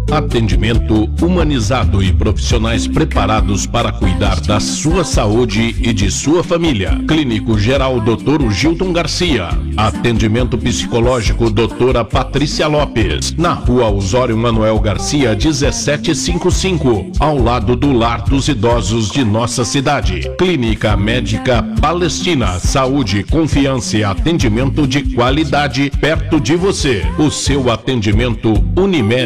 Atendimento humanizado e profissionais preparados para cuidar da sua saúde e de sua família. Clínico Geral Dr. Gilton Garcia. Atendimento psicológico Doutora Patrícia Lopes. Na Rua Osório Manuel Garcia, 1755, ao lado do Lar dos Idosos de nossa cidade. Clínica Médica Palestina. Saúde, confiança e atendimento de qualidade perto de você. O seu atendimento Unimed